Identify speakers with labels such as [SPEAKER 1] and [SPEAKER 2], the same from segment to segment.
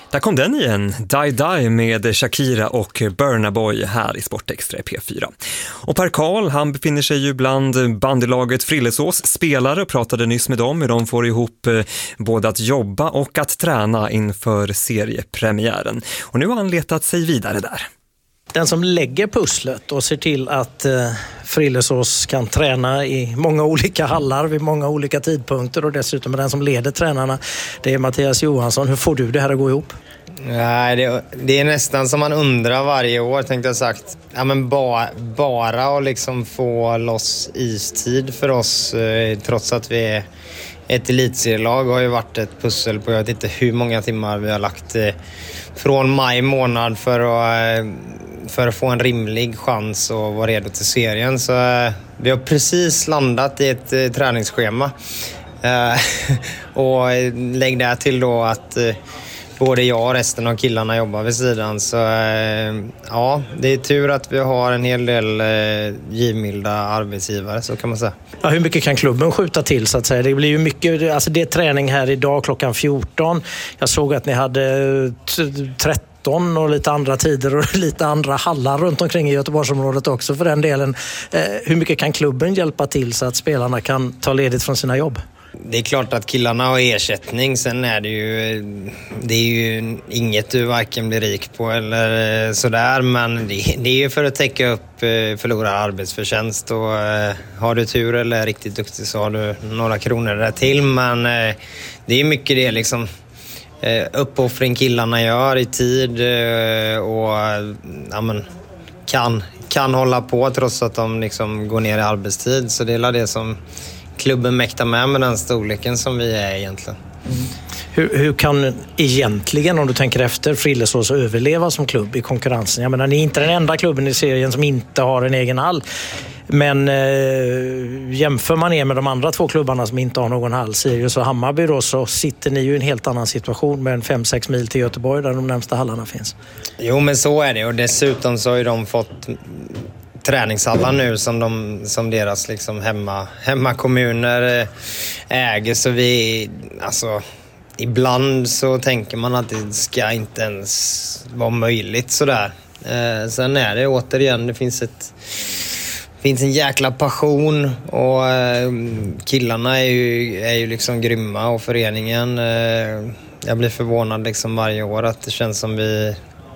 [SPEAKER 1] Där kom den igen, Die Die med Shakira och Burna Boy här i Sportextra i P4. Och Per Karl, han befinner sig ju bland bandylaget Frillesås spelare och pratade nyss med dem hur de får ihop både att jobba och att träna inför seriepremiären. Och nu har han letat sig vidare där.
[SPEAKER 2] Den som lägger pusslet och ser till att Frillesås kan träna i många olika hallar vid många olika tidpunkter och dessutom är den som leder tränarna, det är Mattias Johansson. Hur får du det här att gå ihop?
[SPEAKER 3] Nej, det är nästan som man undrar varje år, tänkte jag sagt. Ja, men bara att liksom få loss istid för oss, trots att vi är ett elitserielag, har ju varit ett pussel på jag vet inte hur många timmar vi har lagt från maj månad för att få en rimlig chans att vara redo till serien. Så vi har precis landat i ett träningsschema. Och lägg där till då att både jag och resten av killarna jobbar vid sidan. Så ja, det är tur att vi har en hel del givmilda arbetsgivare, så kan man säga.
[SPEAKER 2] Ja, hur mycket kan klubben skjuta till så att säga? Det blir ju mycket, alltså det är träning här idag klockan 14. Jag såg att ni hade 13 och lite andra tider och lite andra hallar runt omkring i Göteborgsområdet också för den delen. Hur mycket kan klubben hjälpa till så att spelarna kan ta ledigt från sina jobb?
[SPEAKER 3] Det är klart att killarna har ersättning, sen är det är ju inget du varken blir rik på eller sådär, men det är ju för att täcka upp förlorad arbetsförtjänst, och har du tur eller är riktigt duktig så har du några kronor där till, men det är mycket det liksom uppoffring killarna gör i tid och ja, men, kan hålla på trots att de liksom går ner i arbetstid, så det är det som klubben mäktar med den storleken som vi är egentligen.
[SPEAKER 2] Hur kan egentligen, om du tänker efter, Frillesås överleva som klubb i konkurrensen? Jag menar, ni är inte den enda klubben i serien som inte har en egen hall. Men jämför man er med de andra två klubbarna som inte har någon hall, Sirius och Hammarby då, så sitter ni ju i en helt annan situation med en 5-6 mil till Göteborg där de närmsta hallarna finns.
[SPEAKER 3] Jo, men så är det, och dessutom så har ju de fått träningshallar nu som deras liksom hemmakommuner äger, så vi alltså ibland så tänker man att det ska inte ens vara möjligt sådär. Sen är det återigen, det finns en jäkla passion, och killarna är ju liksom grymma, och föreningen, jag blir förvånad liksom varje år att det känns som vi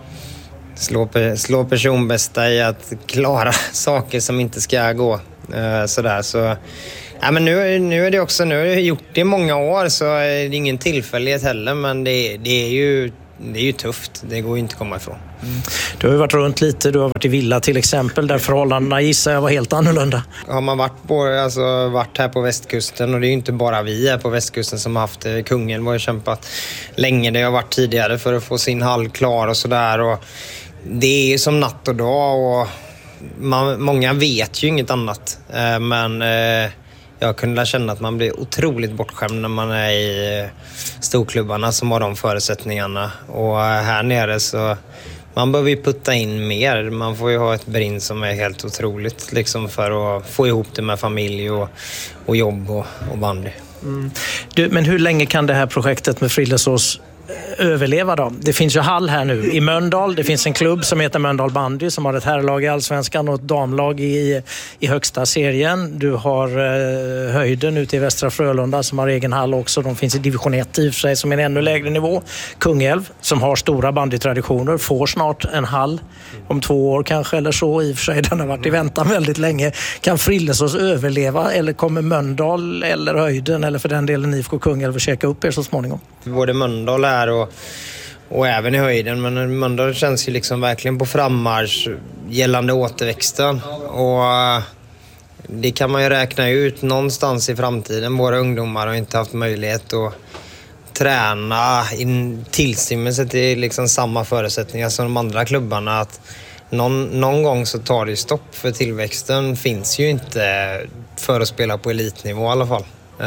[SPEAKER 3] slå personbästa i att klara saker som inte ska gå sådär. Så ja, men nu är det också, nu har jag gjort det i många år, så är det ingen tillfällighet heller, men det är ju tufft, det går ju inte att komma ifrån.
[SPEAKER 2] Du har ju varit runt lite, du har varit i Villa till exempel, där förhållandena gissar jag var helt annorlunda.
[SPEAKER 3] Har man varit här på västkusten, och det är ju inte bara vi här på västkusten som har haft det. Kungälv har ju kämpat länge, det har varit tidigare för att få sin hall klar och sådär, och det är ju som natt och dag, och många vet ju inget annat, men jag kunde känna att man blir otroligt bortskämd när man är i storklubbarna som har de förutsättningarna, och här nere så man behöver ju putta in mer. Man får ju ha ett brinn som är helt otroligt liksom, för att få ihop det med familj och jobb och bandy.
[SPEAKER 2] Men hur länge kan det här projektet med Frillesås överleva då? Det finns ju hall här nu i Mölndal. Det finns en klubb som heter Mölndal Bandy som har ett herrlag i Allsvenskan och ett damlag i högsta serien. Du har Höjden ute i Västra Frölunda som har egen hall också. De finns i division 1 i och för sig som är en ännu lägre nivå. Kungälv som har stora bandytraditioner får snart en hall om 2 år kanske eller så. I och för sig den har varit i väntan väldigt länge. Kan Frillesås överleva, eller kommer Mölndal eller Höjden eller för den delen IFK Kungälv att käka upp er så småningom?
[SPEAKER 3] Både Mölndal här och även i Höjden, men Mölndal känns ju liksom verkligen på frammarsch gällande återväxten, och det kan man ju räkna ut någonstans i framtiden. Våra ungdomar har inte haft möjlighet att träna i tillstymmelse till liksom samma förutsättningar som de andra klubbarna, att någon gång så tar det stopp, för tillväxten finns ju inte för att spela på elitnivå i alla fall.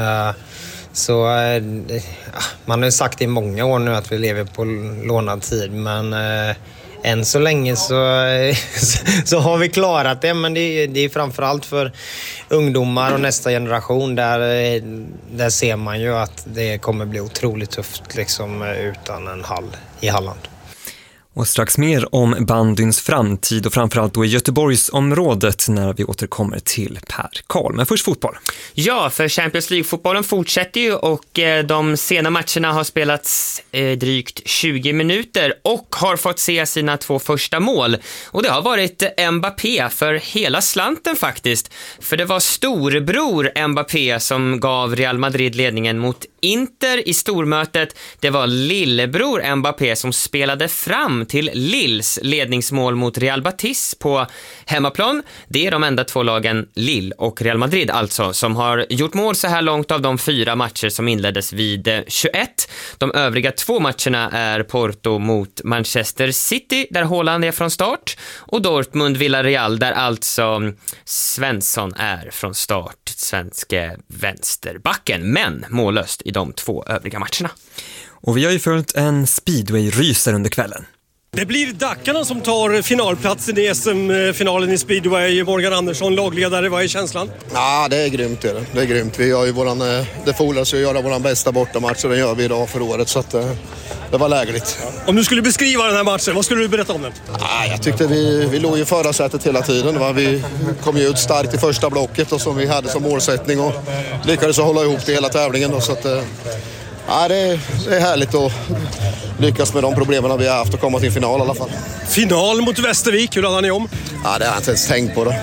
[SPEAKER 3] Så man har ju sagt i många år nu att vi lever på lånad tid, men än så länge så har vi klarat det, men det är framförallt för ungdomar och nästa generation där ser man ju att det kommer bli otroligt tufft liksom, utan en hall i Halland.
[SPEAKER 1] Och strax mer om bandyns framtid och framförallt då i Göteborgsområdet när vi återkommer till Per Karl. Men först fotboll.
[SPEAKER 4] Ja, för Champions League-fotbollen fortsätter ju och de sena matcherna har spelats drygt 20 minuter och har fått se sina 2 första mål. Och det har varit Mbappé för hela slanten faktiskt. För det var storebror Mbappé som gav Real Madrid ledningen mot Inter i stormötet. Det var lillebror Mbappé som spelade fram till Lilles ledningsmål mot Real Betis på hemmaplan. Det är de enda 2 lagen, Lille och Real Madrid alltså, som har gjort mål så här långt av de 4 matcher som inleddes vid 21. De övriga 2 matcherna är Porto mot Manchester City, där Haaland är från start, och Dortmund-Villarreal, där alltså Svensson är från start, svenske vänsterbacken, men mållöst i de 2 övriga matcherna.
[SPEAKER 1] Och vi har ju följt en speedway-ryser under kvällen.
[SPEAKER 5] Det blir Dackarna som tar finalplatsen i SM-finalen i speedway. Morgan Andersson, lagledare, vad är känslan?
[SPEAKER 6] Ja, det är grymt. Det är grymt. Vi gör ju det fordras ju att göra vår bästa bortamatch, och den gör vi idag för året, så att det var lägligt.
[SPEAKER 5] Om du skulle beskriva den här matchen, vad skulle du berätta om den?
[SPEAKER 6] Ja, jag tyckte vi låg i förra sättet hela tiden. Vi kom ju ut starkt i första blocket och som vi hade som målsättning, och lyckades hålla ihop det hela tävlingen då, så att ja, det är härligt att lyckas med de problemen vi har haft och komma till final i alla fall.
[SPEAKER 5] Final mot Västervik, hur hade ni om?
[SPEAKER 6] Ja, det har jag inte ens tänkt på då.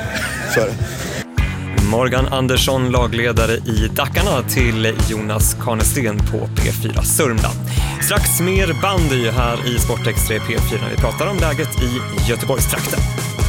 [SPEAKER 1] Morgan Andersson, lagledare i Dackarna, till Jonas Karnesten på P4 Sörmland. Strax mer bandy här i Sportextra P4 när vi pratar om läget i Göteborgstrakten.